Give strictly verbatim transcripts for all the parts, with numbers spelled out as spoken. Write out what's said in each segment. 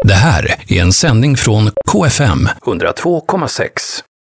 Det här är en sändning från K F M hundratvå komma sex.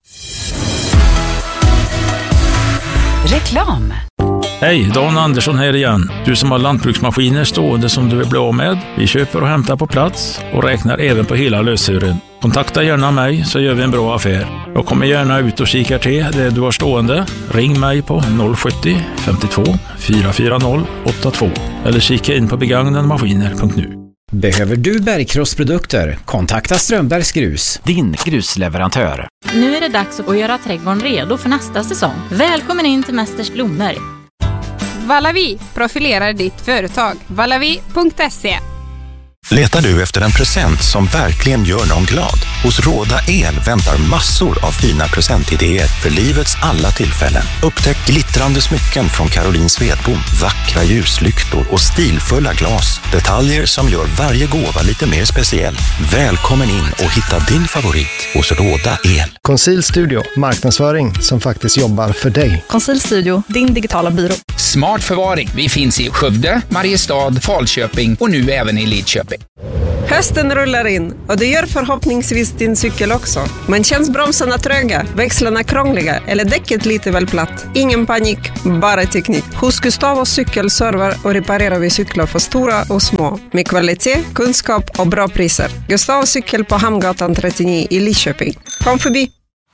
Reklam. Hej, Dan Andersson här igen. Du som har lantbruksmaskiner stående som du vill bli av med. Vi köper och hämtar på plats och räknar även på hela lösören. Kontakta gärna mig så gör vi en bra affär. Jag kommer gärna ut och kikar till det du har stående. Ring mig på noll sjuttio femtiotvå fyra fyra noll åtta två eller kika in på begagnademaskiner punkt nu. Behöver du bergkrossprodukter? Kontakta Strömbergs Grus, din grusleverantör. Nu är det dags att göra trädgården redo för nästa säsong. Välkommen in till Mästers blommor. Valavi profilerar ditt företag. valavi punkt se. Letar du efter en present som verkligen gör någon glad? Hos Råda El väntar massor av fina presentidéer för livets alla tillfällen. Upptäck glittrande smycken från Caroline Svedbom, vackra ljuslyktor och stilfulla glas. Detaljer som gör varje gåva lite mer speciell. Välkommen in och hitta din favorit hos Råda El. Conceal Studio, marknadsföring som faktiskt jobbar för dig. Conceal Studio, din digitala byrå. Smart förvaring. Vi finns i Skövde, Mariestad, Falköping och nu även i Lidköping. Hösten rullar in och det gör förhoppningsvis din cykel också. Men känns bromsarna tröga, växlarna krångliga eller däcket lite väl platt? Ingen panik, bara teknik. Hos Gustavos cykelserver och reparerar vi cyklar för stora och små. Med kvalitet, kunskap och bra priser. Gustavos cykel på Hamngatan trettionio i Lidköping. Kom förbi!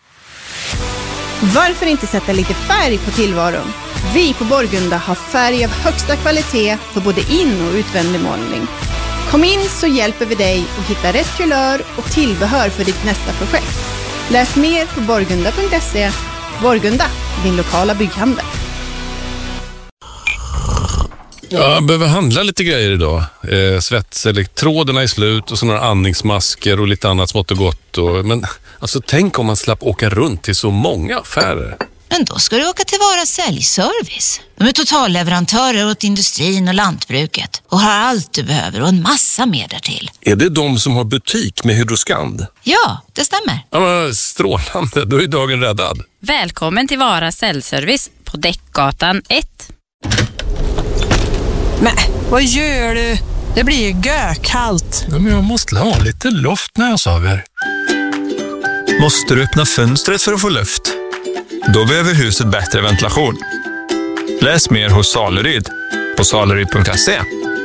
Varför inte sätta lite färg på tillvaron? Vi på Borgunda har färg av högsta kvalitet för både in- och utvändig målning. Kom in så hjälper vi dig att hitta rätt kulör och tillbehör för ditt nästa projekt. Läs mer på borgunda punkt se. Borgunda, din lokala bygghandel. Ja, jag behöver handla lite grejer idag. Eh, Svetselektroderna är slut och så några andningsmasker och lite annat smått och gott. Och, men alltså, tänk om man slapp åka runt till så många affärer. Men då ska du åka till Vara säljservice. De är totalleverantörer åt industrin och lantbruket och har allt du behöver och en massa mer därtill. Är det de som har butik med Hydroskand? Ja, det stämmer. Ja, men strålande, då är dagen räddad. Välkommen till Vara säljservice på Däckgatan ett. Men, vad gör du? Det blir ju gökallt. Ja, men jag måste ha lite luft när jag sover. Måste du öppna fönstret för att få luft? Då behöver huset bättre ventilation. Läs mer hos Saleryd på saleryd punkt se.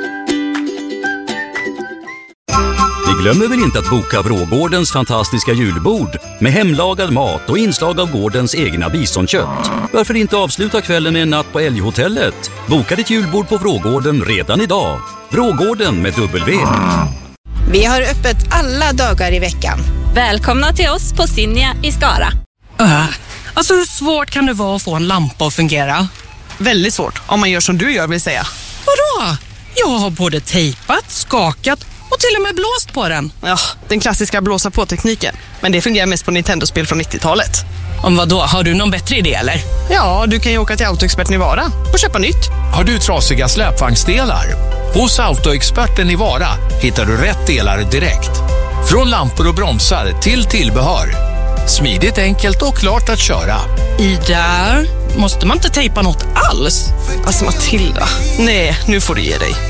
Vi glömmer väl inte att boka Vrågårdens fantastiska julbord med hemlagad mat och inslag av gårdens egna bisonkött. Varför inte avsluta kvällen med en natt på Älghotellet? Boka ditt julbord på Vrågården redan idag. Vrågården med W. Vi har öppet alla dagar i veckan. Välkomna till oss på Sinja i Skara. Uh, alltså hur svårt kan det vara att få en lampa att fungera? Väldigt svårt, om man gör som du gör vill säga. Vadå? Jag har både tejpat, skakat och till och med blåst på den. Ja, den klassiska blåsa på-tekniken. Men det fungerar mest på Nintendo-spel från nittiotalet. Om vad då? Har du någon bättre idé eller? Ja, du kan ju åka till Autoexperten i Vara och köpa nytt. Har du trasiga släpvagnsdelar? Hos Autoexperten i Vara hittar du rätt delar direkt. Från lampor och bromsar till tillbehör. Smidigt, enkelt och klart att köra. I där måste man inte tejpa något alls. Alltså Matilda, nej, nu får du ge dig.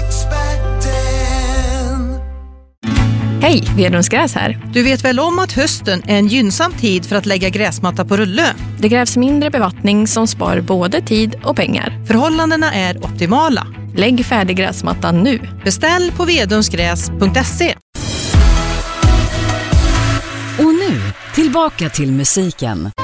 Hej, Vedrums gräs här. Du vet väl om att hösten är en gynnsam tid för att lägga gräsmatta på rulle? Det krävs mindre bevattning som spar både tid och pengar. Förhållandena är optimala. Lägg färdig gräsmattan nu. Beställ på vedrumsgräs punkt se. Och nu, tillbaka till musiken.